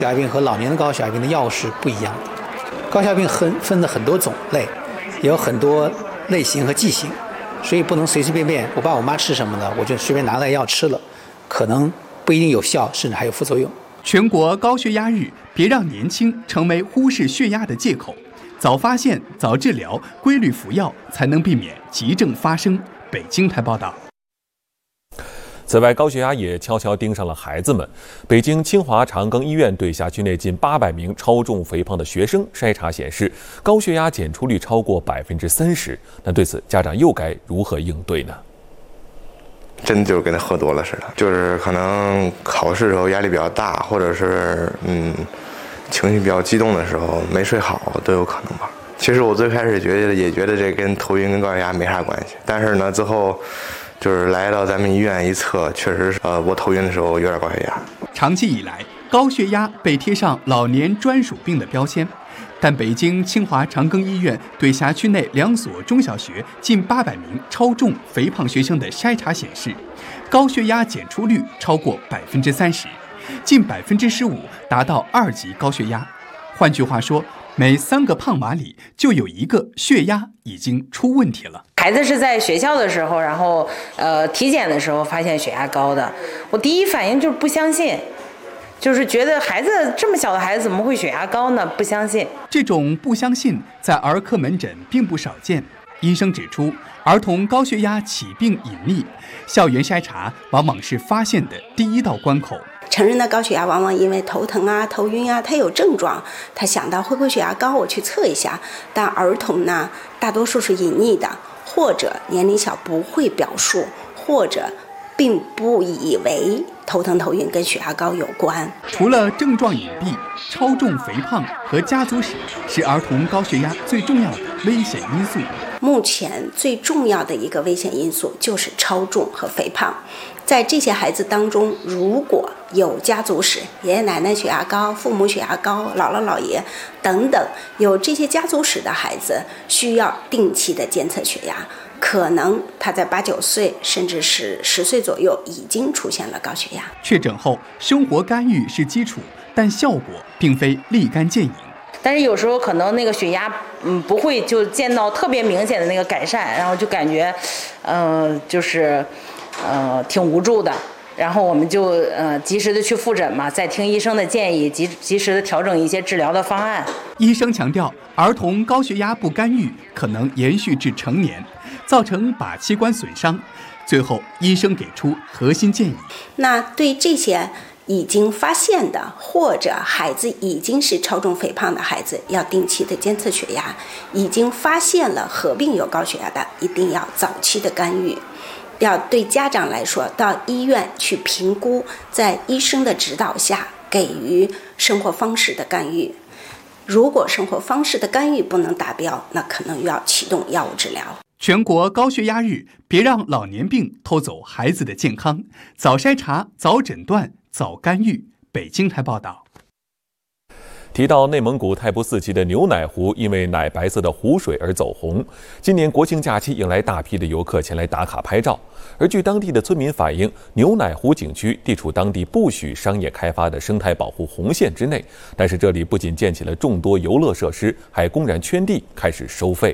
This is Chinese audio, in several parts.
血压病和老年的高血压病的药是不一样的。高血压病分了很多种类，也有很多类型和剂型，所以不能随随便便我爸我妈吃什么的，我就随便拿来药吃了，可能不一定有效，甚至还有副作用。 全国高血压日，别让年轻成为忽视血压的借口。早发现、早治疗，规律服药，才能避免急症发生。北京台报道。 此外，高血压也悄悄盯上了孩子们。北京清华长庚医院对辖区内近800名超重肥胖的学生筛查显示，高血压检出率超过30%。那对此，家长又该如何应对呢？ 真的就是跟他喝多了似的，就是可能考试的时候压力比较大，或者是情绪比较激动的时候没睡好都有可能吧。其实我最开始也觉得这跟头晕跟高血压没啥关系，但是呢之后就是来到咱们医院一测，确实我头晕的时候有点高血压。 长期以来，高血压被贴上老年专属病的标签，但北京清华长庚医院对辖区内2所中小学近800名超重肥胖学生的筛查显示，高血压检出率超过30%，近15%达到2级高血压。换句话说，每3个胖娃里就有1个血压已经出问题了。 孩子是在学校的时候，然后体检的时候发现血压高的，我第一反应就是不相信，就是觉得孩子这么小的孩子怎么会血压高呢？不相信。 这种不相信在儿科门诊并不少见。医生指出，儿童高血压起病隐匿，校园筛查往往是发现的第1道关口。 成人的高血压往往因为头疼啊、头晕啊，他有症状，他想到会不会血压高，我去测一下。但儿童呢，大多数是隐匿的，或者年龄小不会表述，或者并不以为头疼头晕跟血压高有关。 除了症状隐蔽，超重肥胖和家族史是儿童高血压最重要的危险因素。 目前最重要的一个危险因素就是超重和肥胖。在这些孩子当中，如果有家族史，爷爷奶奶血压高，父母血压高，姥姥姥爷等等，有这些家族史的孩子，需要定期的监测血压。可能他在8、9岁，甚至是10岁左右，已经出现了高血压。 确诊后，生活干预是基础，但效果并非立竿见影。 但是有时候可能那个血压，不会就见到特别明显的那个改善，然后就感觉，就是挺无助的。然后我们就及时的去复诊嘛，再听医生的建议，及时的调整一些治疗的方案。 医生强调，儿童高血压不干预可能延续至成年，造成靶器官损伤。最后，医生给出核心建议。 那对这些已经发现的，或者孩子已经是超重肥胖的孩子，要定期的监测血压。已经发现了合并有高血压的，一定要早期的干预。要对家长来说，到医院去评估，在医生的指导下给予生活方式的干预。如果生活方式的干预不能达标，那可能要启动药物治疗。 全国高血压日，别让老年病偷走孩子的健康。早筛查、早诊断、早干预。北京台报道。 提到内蒙古太仆寺旗的牛奶湖，因为奶白色的湖水而走红。今年国庆假期迎来大批的游客前来打卡拍照。而据当地的村民反映，牛奶湖景区地处当地不许商业开发的生态保护红线之内，但是这里不仅建起了众多游乐设施，还公然圈地开始收费。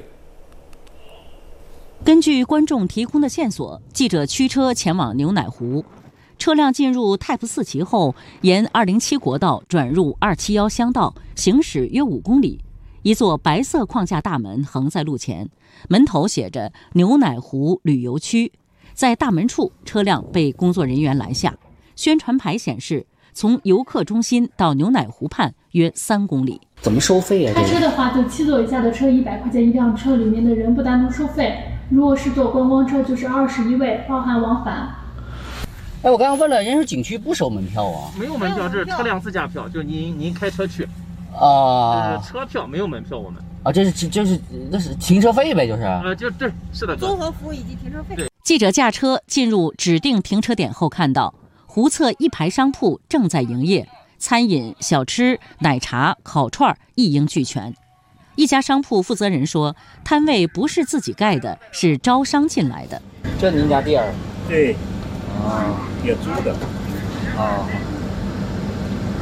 根据观众提供的线索，记者驱车前往牛奶湖。车辆进入太仆寺旗后，沿207国道转入271乡道，行驶约5公里。一座白色框架大门横在路前，门头写着“牛奶湖旅游区”。在大门处，车辆被工作人员拦下。宣传牌显示，从游客中心到牛奶湖畔约3公里。 怎么收费啊？ 开车的话，就7座以下的车100块钱一辆，车里面的人不单独收费。如果是坐观光车，就是21位，包含往返。 哎，我刚刚问了，人家说景区不收门票啊？ 没有门票，这是车辆自驾票，就是您开车去。 啊， 这是车票，没有门票，我们。 啊，这是停车费呗，就是。 对，是的。 综合服务以及停车费。 记者驾车进入指定停车点后，看到湖侧一排商铺正在营业，餐饮、小吃、奶茶、烤串一应俱全。一家商铺负责人说，摊位不是自己盖的，是招商进来的。 这您家店儿？ 对。也租的。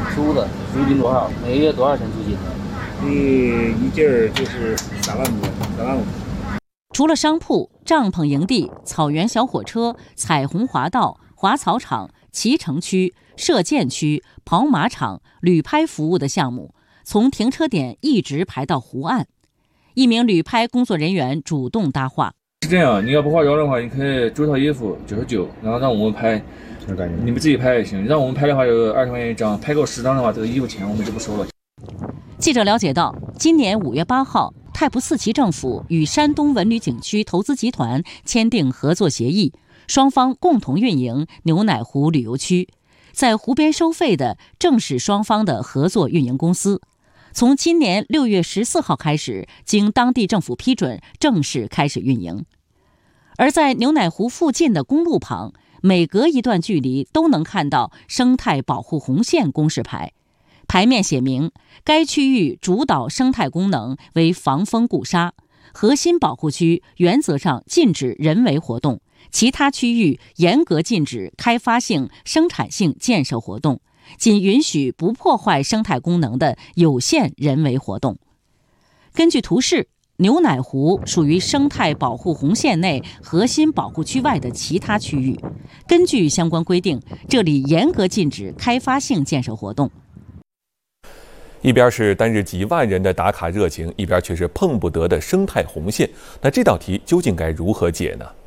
租的，租金多少？每个月多少钱租金呢？ 一地儿就是3万多，3万5。 除了商铺、帐篷营地、草原小火车、彩虹滑道、滑草场、骑乘区、射箭区、跑马场、旅拍服务的项目，从停车点一直排到湖岸。一名旅拍工作人员主动搭话：“ 是这样，你要不化妆的话，你可以租套衣服99，然后让我们拍，你们自己拍也行。让我们拍的话有20块钱一张，拍够10张的话，这个衣服钱我们就不收了。” 记者了解到，今年5月8号，太仆寺旗政府与山东文旅景区投资集团签订合作协议，双方共同运营牛奶湖旅游区，在湖边收费的正是双方的合作运营公司。从今年6月14号开始，经当地政府批准，正式开始运营。而在牛奶湖附近的公路旁，每隔一段距离都能看到生态保护红线公示牌，牌面写明该区域主导生态功能为防风固沙，核心保护区原则上禁止人为活动，其他区域严格禁止开发性、生产性建设活动，仅允许不破坏生态功能的有限人为活动。根据图示，牛奶湖属于生态保护红线内核心保护区外的其他区域。根据相关规定，这里严格禁止开发性建设活动。 一边是单日几万人的打卡热情，一边却是碰不得的生态红线。那这道题究竟该如何解呢？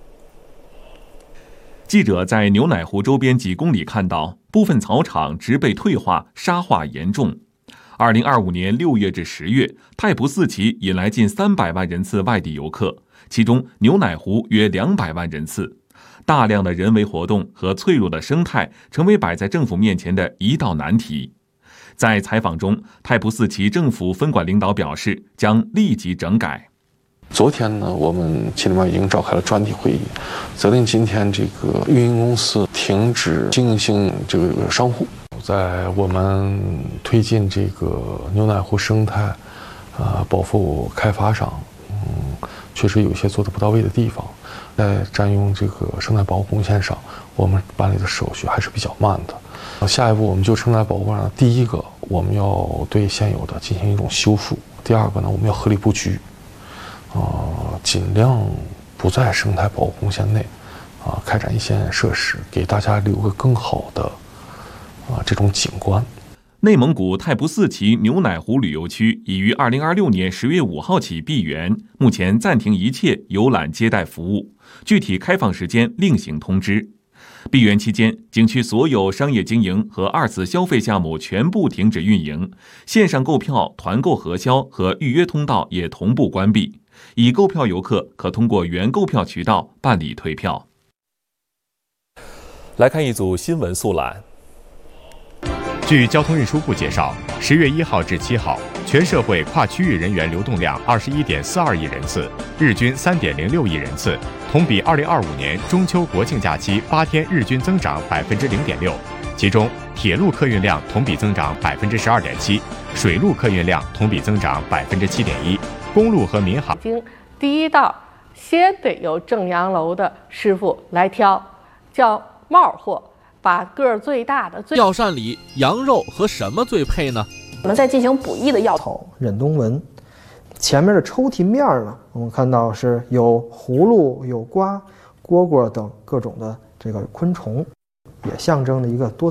记者在牛奶湖周边几公里看到，部分草场植被退化，沙化严重。2025年6月至10月，太仆寺旗引来近300万人次外地游客，其中牛奶湖约200万人次。大量的人为活动和脆弱的生态成为摆在政府面前的一道难题。在采访中，太仆寺旗政府分管领导表示，将立即整改。 昨天呢，我们秦领导已经召开了专题会议，责令今天这个运营公司停止经营性这个商户。在我们推进这个牛奶湖生态保护开发上，确实有些做得不到位的地方。在占用这个生态保护红线上，我们办理的手续还是比较慢的。下一步，我们就生态保护上，第一个，我们要对现有的进行一种修复；第二个呢，我们要合理布局，尽量不在生态保护红线内开展一线设施，给大家留个更好的这种景观。 内蒙古太仆寺旗牛奶湖旅游区已于2026年10月5号起闭园，目前暂停一切游览接待服务，具体开放时间另行通知。闭园期间，景区所有商业经营和2次消费项目全部停止运营，线上购票、团购核销和预约通道也同步关闭。已购票游客可通过原购票渠道办理退票。来看一组新闻速览。 据交通运输部介绍，10月1号至7号，全社会跨区域人员流动量21.42亿人次，日均3.06亿人次，同比2025年中秋国庆假期8天日均增长0.6%。其中，铁路客运量同比增长12.7%，水路客运量同比增长7.1%，公路和民航。 第一道先得由正阳楼的师傅来挑，叫帽货。把个儿最大的药膳里羊肉和什么最配呢？ 我们在进行补益的药草忍冬纹，前面的抽屉面呢，我们看到是有葫芦、有瓜、蝈蝈等各种的这个昆虫，也象征了一个多